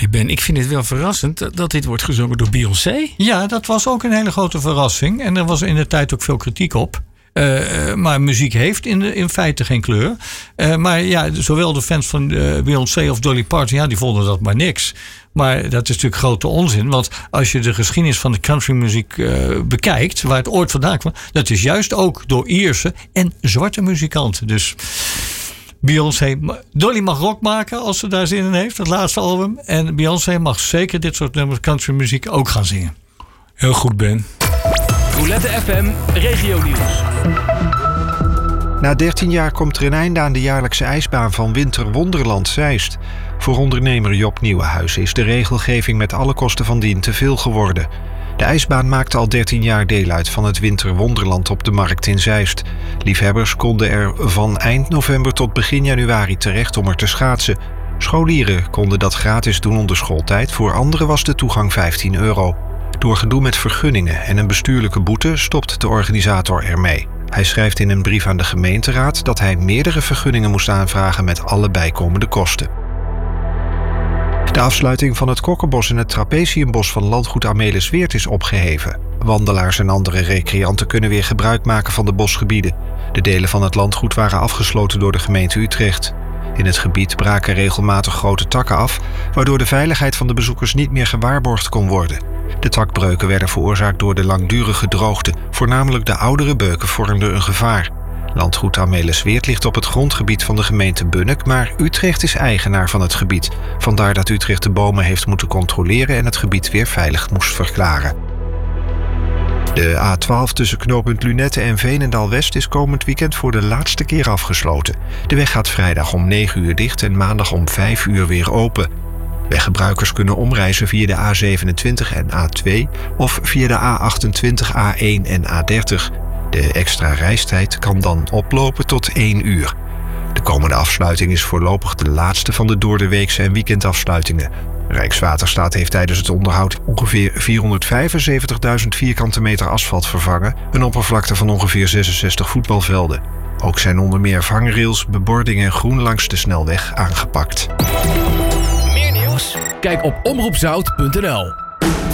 Hey Ben, ik vind het wel verrassend dat dit wordt gezongen door Beyoncé. Ja, dat was ook een hele grote verrassing. En er was in de tijd ook veel kritiek op. Maar muziek heeft in feite geen kleur. Maar ja, zowel de fans van Beyoncé of Dolly Parton, die vonden dat maar niks. Maar dat is natuurlijk grote onzin. Want als je de geschiedenis van de countrymuziek bekijkt, waar het ooit vandaan kwam, dat is juist ook door Ierse en zwarte muzikanten. Dus Beyoncé, Dolly mag rock maken als ze daar zin in heeft, het laatste album. En Beyoncé mag zeker dit soort nummers countrymuziek ook gaan zingen. Heel goed, Ben. Roulette FM Regio Nieuws. Na 13 jaar komt er een einde aan de jaarlijkse ijsbaan van Winterwonderland Zeist. Voor ondernemer Job Nieuwenhuizen is de regelgeving met alle kosten van dien te veel geworden. De ijsbaan maakte al 13 jaar deel uit van het Winterwonderland op de markt in Zeist. Liefhebbers konden er van eind november tot begin januari terecht om er te schaatsen. Scholieren konden dat gratis doen onder schooltijd. Voor anderen was de toegang €15. Door gedoe met vergunningen en een bestuurlijke boete stopt de organisator ermee. Hij schrijft in een brief aan de gemeenteraad dat hij meerdere vergunningen moest aanvragen met alle bijkomende kosten. De afsluiting van het Kokkenbos en het Trapesiumbos van landgoed Amelisweert is opgeheven. Wandelaars en andere recreanten kunnen weer gebruik maken van de bosgebieden. De delen van het landgoed waren afgesloten door de gemeente Utrecht. In het gebied braken regelmatig grote takken af, waardoor de veiligheid van de bezoekers niet meer gewaarborgd kon worden. De takbreuken werden veroorzaakt door de langdurige droogte. Voornamelijk de oudere beuken vormden een gevaar. Landgoed Amelisweert ligt op het grondgebied van de gemeente Bunnik, maar Utrecht is eigenaar van het gebied. Vandaar dat Utrecht de bomen heeft moeten controleren en het gebied weer veilig moest verklaren. De A12 tussen knooppunt Lunette en Veenendaal-West is komend weekend voor de laatste keer afgesloten. De weg gaat vrijdag om 9 uur dicht en maandag om 5 uur weer open. Weggebruikers kunnen omreizen via de A27 en A2 of via de A28, A1 en A30. De extra reistijd kan dan oplopen tot 1 uur. De komende afsluiting is voorlopig de laatste van de doordeweekse en weekendafsluitingen. Rijkswaterstaat heeft tijdens het onderhoud ongeveer 475.000 vierkante meter asfalt vervangen, een oppervlakte van ongeveer 66 voetbalvelden. Ook zijn onder meer vangrails, bebording en groen langs de snelweg aangepakt. Meer nieuws? Kijk op omroepzout.nl.